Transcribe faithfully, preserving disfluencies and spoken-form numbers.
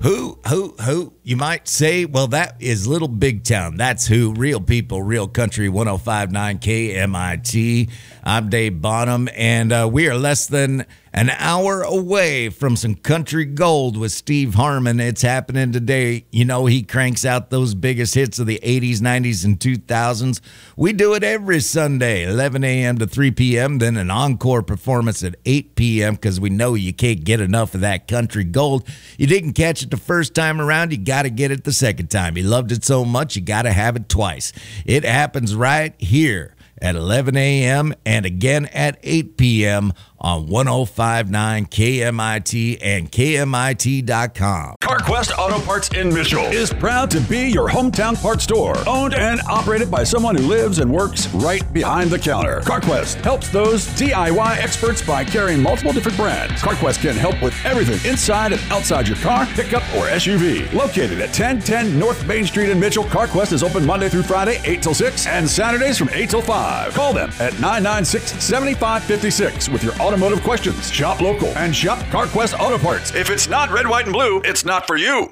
Who, who, who? You might say, well, that is Little Big Town. That's who. Real people, real country, one oh five point nine K M I T. I'm Dave Bonham, and uh, we are less than an hour away from some country gold with Steve Harmon. It's happening today. You know, he cranks out those biggest hits of the eighties, nineties, and two thousands. We do it every Sunday, eleven a.m. to three p.m., then an encore performance at eight p.m. because we know you can't get enough of that country gold. You didn't catch it the first time around, you got to get it the second time. You loved it so much, you got to have it twice. It happens right here at eleven a.m. and again at eight p.m. on one oh five point nine K M I T and K M I T dot com. CarQuest Auto Parts in Mitchell is proud to be your hometown parts store, owned and operated by someone who lives and works right behind the counter. CarQuest helps those D I Y experts by carrying multiple different brands. CarQuest can help with everything inside and outside your car, pickup, or S U V. Located at ten ten North Main Street in Mitchell, CarQuest is open Monday through Friday, eight till six, and Saturdays from eight till five. Call them at nine nine six, seven five five six with your automotive questions. Shop local and shop CarQuest Auto Parts. If it's not red, white, and blue, it's not for you.